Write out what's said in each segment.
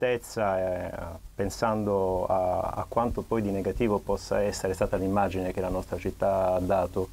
tristezza, pensando a quanto poi di negativo possa essere stata l'immagine che la nostra città ha dato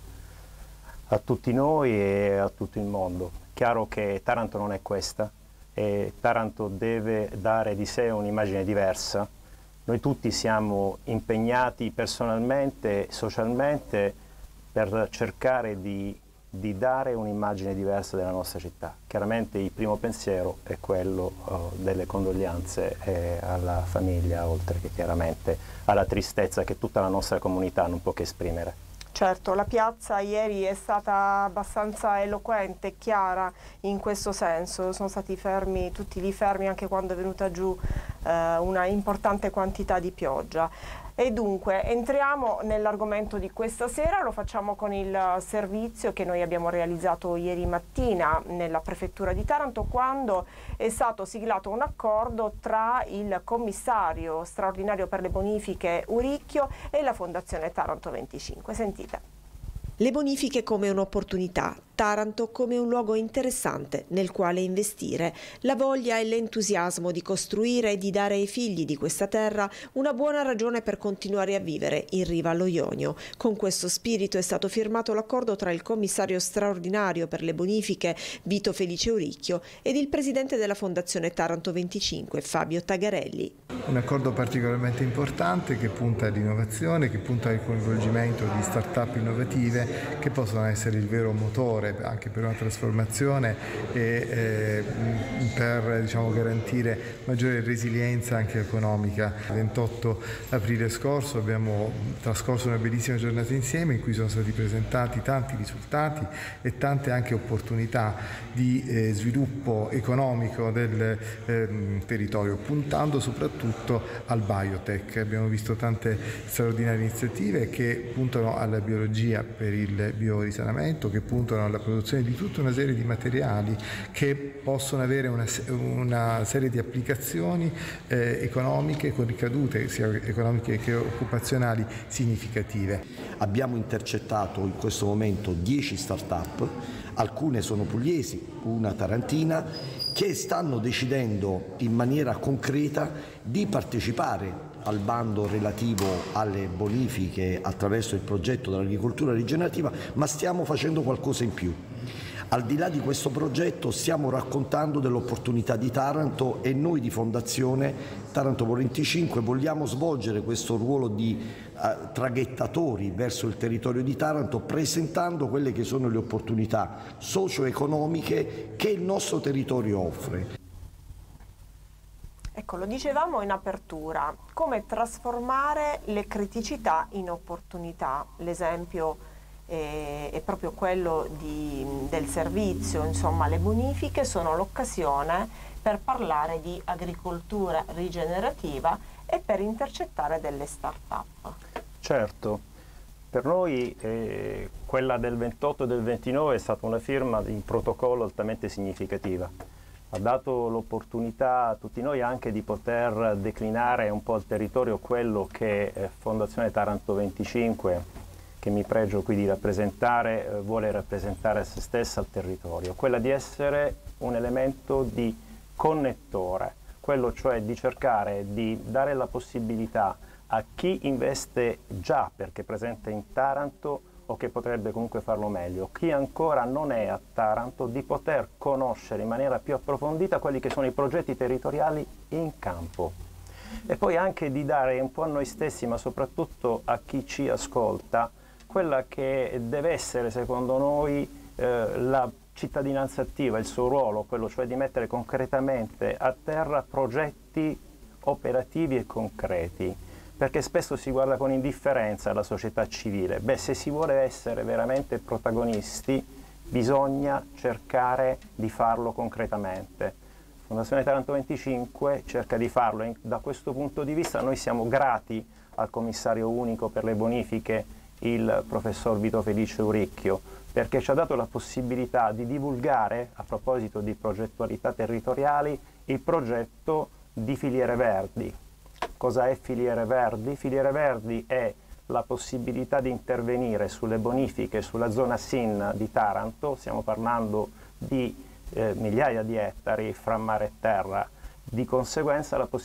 a tutti noi e a tutto il mondo. Chiaro che Taranto non è questa, e Taranto deve dare di sé un'immagine diversa. Noi tutti siamo impegnati personalmente, socialmente, per cercare di dare un'immagine diversa della nostra città. Chiaramente il primo pensiero è quello delle condoglianze alla famiglia, oltre che chiaramente alla tristezza che tutta la nostra comunità non può che esprimere. Certo, la piazza ieri è stata abbastanza eloquente e chiara in questo senso, sono stati fermi, tutti lì fermi anche quando è venuta giù una importante quantità di pioggia. E dunque entriamo nell'argomento di questa sera, lo facciamo con il servizio che noi abbiamo realizzato ieri mattina nella prefettura di Taranto, quando è stato siglato un accordo tra il commissario straordinario per le bonifiche Uricchio e la Fondazione Taranto 25. Sentite. Le bonifiche come un'opportunità, Taranto come un luogo interessante nel quale investire, la voglia e l'entusiasmo di costruire e di dare ai figli di questa terra una buona ragione per continuare a vivere in riva allo Ionio. Con questo spirito è stato firmato l'accordo tra il commissario straordinario per le bonifiche Vito Felice Uricchio ed il presidente della Fondazione Taranto 25 Fabio Tagarelli. Un accordo particolarmente importante che punta all'innovazione, che punta al coinvolgimento di start-up innovative che possono essere il vero motore anche per una trasformazione e per garantire maggiore resilienza anche economica. Il 28 aprile scorso abbiamo trascorso una bellissima giornata insieme in cui sono stati presentati tanti risultati e tante anche opportunità di sviluppo economico del territorio, puntando soprattutto al biotech. Abbiamo visto tante straordinarie iniziative che puntano alla biologia per il biorisanamento, che puntano alla produzione di tutta una serie di materiali che possono avere una serie di applicazioni economiche con ricadute sia economiche che occupazionali significative. Abbiamo intercettato in questo momento 10 start-up, alcune sono pugliesi, una tarantina, che stanno decidendo in maniera concreta di partecipare al bando relativo alle bonifiche attraverso il progetto dell'agricoltura rigenerativa, ma stiamo facendo qualcosa in più. Al di là di questo progetto stiamo raccontando dell'opportunità di Taranto e noi di Fondazione Taranto 25 vogliamo svolgere questo ruolo di traghettatori verso il territorio di Taranto, presentando quelle che sono le opportunità socio-economiche che il nostro territorio offre. Ecco, lo dicevamo in apertura, come trasformare le criticità in opportunità. L'esempio è proprio quello del servizio, insomma le bonifiche sono l'occasione per parlare di agricoltura rigenerativa e per intercettare delle start-up. Certo, per noi quella del 28 e del 29 è stata una firma di un protocollo altamente significativa. Ha dato l'opportunità a tutti noi anche di poter declinare un po' al territorio quello che Fondazione Taranto 25, che mi pregio qui di rappresentare, vuole rappresentare a se stessa al territorio, quella di essere un elemento di connettore, quello cioè di cercare di dare la possibilità a chi investe già perché è presente in Taranto o che potrebbe comunque farlo meglio, chi ancora non è a Taranto, di poter conoscere in maniera più approfondita quelli che sono i progetti territoriali in campo e poi anche di dare un po' a noi stessi, ma soprattutto a chi ci ascolta, quella che deve essere secondo noi la cittadinanza attiva, il suo ruolo, quello cioè di mettere concretamente a terra progetti operativi e concreti, perché spesso si guarda con indifferenza alla società civile. Beh, se si vuole essere veramente protagonisti bisogna cercare di farlo concretamente. Fondazione Taranto 25 cerca di farlo e da questo punto di vista noi siamo grati al commissario unico per le bonifiche, il professor Vito Felice Uricchio, perché ci ha dato la possibilità di divulgare, a proposito di progettualità territoriali, il progetto di Filiere Verdi. Cosa è Filiere Verdi? Filiere Verdi è la possibilità di intervenire sulle bonifiche, sulla zona SIN di Taranto, stiamo parlando di migliaia di ettari fra mare e terra, di conseguenza la possibilità